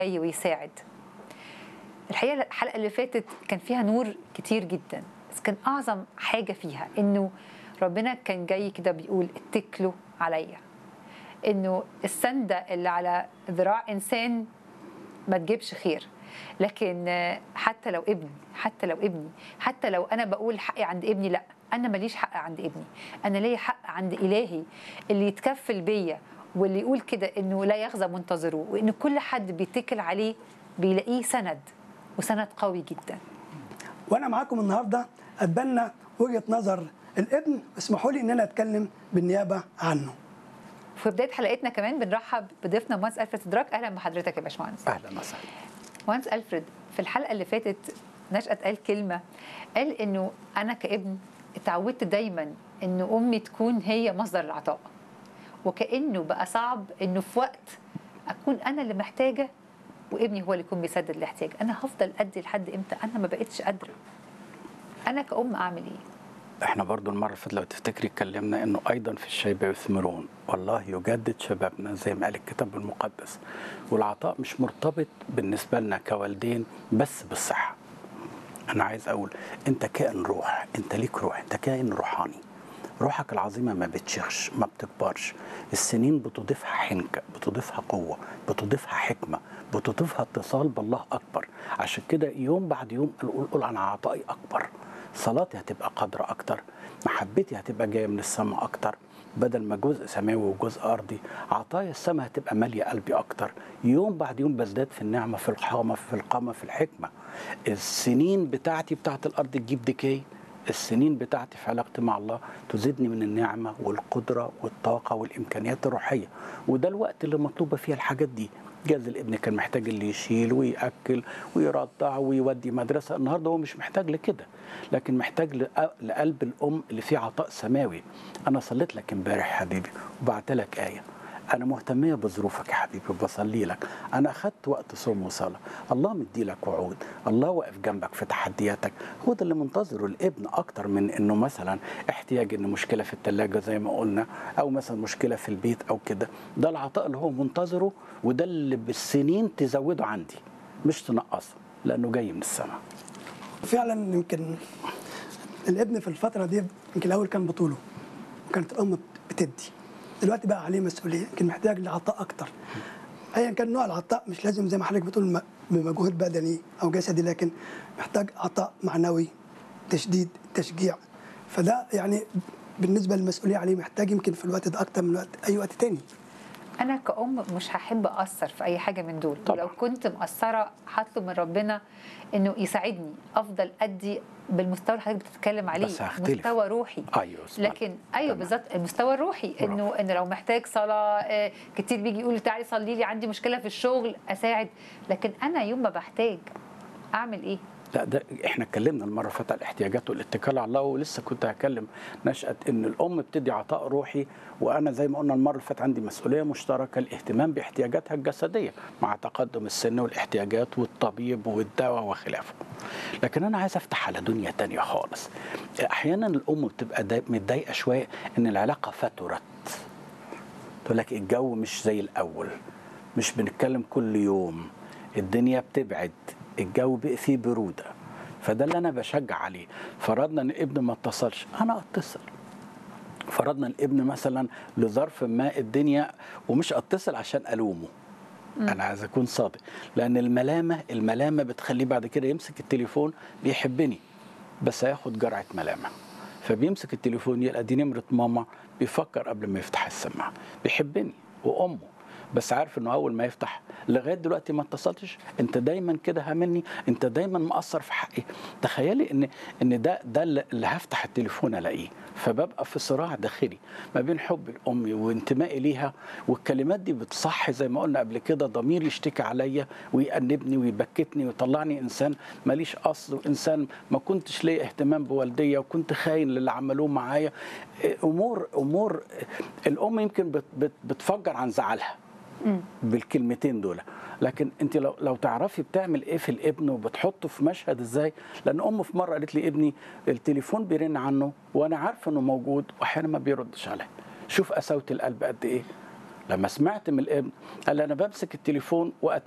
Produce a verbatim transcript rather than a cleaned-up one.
ويساعد. الحقيقة الحلقة اللي فاتت كان فيها نور كتير جدا، بس كان أعظم حاجة فيها إنه ربنا كان جاي كده بيقول اتكلوا عليا، إنه السندة اللي على ذراع إنسان ما تجيبش خير، لكن حتى لو ابني حتى لو ابني حتى لو أنا بقول حقي عند ابني، لأ أنا ماليش حق عند ابني، أنا ليا حق عند إلهي اللي يتكفل بيا، واللي يقول كده إنه لا يخزى منتظروه، وإن كل حد بيتكل عليه بيلاقيه سند وسند قوي جدا. وانا معاكم النهارده اتبنى وجهه نظر الابن، اسمحوا لي ان انا اتكلم بالنيابه عنه. في بدايه حلقتنا كمان بنرحب بضيفنا مهندس ألفريد سدراك. اهلا بحضرتك يا باشمهندس. اهلا وسهلا. مهندس ألفريد، في الحلقه اللي فاتت نشأت قال كلمه، قال انه انا كابن اتعودت دايما ان امي تكون هي مصدر العطاء، وكانه بقى صعب انه في وقت اكون انا اللي محتاجه وابني هو اللي يكون بيسدد الاحتياج. انا هفضل ادي لحد امتى؟ انا ما بقتش قادره. انا كأم اعمل ايه؟ احنا برضو المره اللي فاتت لو تفتكري اتكلمنا انه ايضا في الشيب يثمرون، والله يجدد شبابنا زي ما قال الكتاب المقدس. والعطاء مش مرتبط بالنسبه لنا كوالدين بس بالصحه. انا عايز اقول انت كائن روح، انت ليك روح، انت كائن روحاني. روحك العظيمه ما بتشيخش، ما بتكبرش. السنين بتضيفها حنكه، بتضيفها قوه، بتضيفها حكمه، بتضيفها اتصال بالله اكبر. عشان كده يوم بعد يوم قول قول انا عطائي اكبر، صلاتي هتبقى قادره اكتر، محبتي هتبقى جايه من السماء اكتر، بدل ما جزء سماوي وجزء ارضي، عطايا السماء هتبقى ماليه قلبي اكتر. يوم بعد يوم بزداد في النعمه، في القامه، في القامه، في الحكمه. السنين بتاعتي بتاعت الارض تجيب ديكي، السنين بتاعتي في علاقتي مع الله تزيدني من النعمة والقدرة والطاقة والإمكانيات الروحية. وده الوقت اللي مطلوبة فيها الحاجات دي. جاز الابن كان محتاج اللي يشيل ويأكل ويرضع ويودي مدرسة، النهاردة هو مش محتاج لكده، لكن محتاج لقلب الأم اللي فيه عطاء سماوي. أنا صليت لك امبارح حبيبي وبعت لك آية، أنا مهتمية بظروفك يا حبيبي وبصلي لك، أنا أخدت وقت صوم وصلاة، الله مدي لك وعود، الله واقف جنبك في تحدياتك. هو ده اللي منتظره الابن أكتر من إنه مثلا احتياج، إنه مشكلة في الثلاجة زي ما قلنا، أو مثلا مشكلة في البيت أو كده. ده العطاء اللي هو منتظره، وده اللي بالسنين تزوده عندي مش تنقصه، لأنه جاي من السماء. فعلا يمكن الابن في الفترة دي يمكن الأول كان بطوله وكانت الأم بتدي، دلوقتي بقى عليه مسؤوليه، يمكن محتاج لعطاء اكتر. ايا كان نوع العطاء، مش لازم زي ما حضرتك بتقول بمجهود بدني او جسدي، لكن محتاج عطاء معنوي، تشديد، تشجيع. فده يعني بالنسبه للمسؤوليه عليه محتاج يمكن في الوقت ده اكتر من وقت اي وقت تاني. انا كأم مش هحب اقصر في اي حاجه من دول، طبعا. ولو كنت مقصره هطلب من ربنا انه يساعدني افضل ادي بالمستوى اللي حضرتك بتتكلم عليه، بس هختلف. مستوى روحي. أيوة لكن ايوه بالظبط المستوى الروحي، انه ان لو محتاج صلاه كتير بيجي يقول تعالي صلي لي عندي مشكله في الشغل، اساعد. لكن انا يوم ما بحتاج اعمل ايه؟ لا، ده احنا اتكلمنا المره اللي فاتت على الاحتياجات والاتكال على الله، ولسه كنت هكلم نشأة ان الام بتدي عطاء روحي، وانا زي ما قلنا المره اللي فاتت عندي مسؤوليه مشتركه، الاهتمام باحتياجاتها الجسديه مع تقدم السن والاحتياجات والطبيب والدواء وخلافه. لكن انا عايز افتح على دنيا تانية خالص. احيانا الام بتبقى متضايقه شويه ان العلاقه فترت، تقول لك الجو مش زي الاول، مش بنتكلم كل يوم، الدنيا بتبعد، الجو بقى فيه برودة. فده اللي أنا بشجع عليه. فرضنا أن الابن ما اتصلش، أنا أتصل. فرضنا الابن مثلا لظرف ما الدنيا، ومش أتصل عشان ألومه، أنا عايز أكون صادق، لأن الملامة الملامة بتخليه بعد كده يمسك التليفون، بيحبني بس هياخد جرعة ملامة، فبيمسك التليفون يلقى دي نمرة ماما، بيفكر قبل ما يفتح السماعة، بيحبني وأمه، بس عارف انه اول ما يفتح لغايه دلوقتي ما اتصلتش، انت دايما كده هاملني، انت دايما مقصر في حقي. تخيلي ان ان ده ده اللي هفتح التليفون الاقيه، فببقى في صراع داخلي ما بين حب الام وانتمائي ليها، والكلمات دي بتصحي زي ما قلنا قبل كده ضميري يشتكي عليا ويأنبني ويبكتني ويطلعني انسان ماليش اصل، وانسان ما كنتش ليه اهتمام بوالديا، وكنت خاين للي عملوه معايا. امور امور الام يمكن بت بت بتفجر عن زعلها بالكلمتين دول، لكن انت لو لو تعرفي بتعمل ايه في الابن وبتحطه في مشهد ازاي. لان امه في مره قالت لي ابني التليفون بيرن عنه وانا عارفه انه موجود واحيانا ما بيردش عليا. شوف قساوه القلب قد ايه. لما سمعت من الابن قال انا بمسك التليفون وقت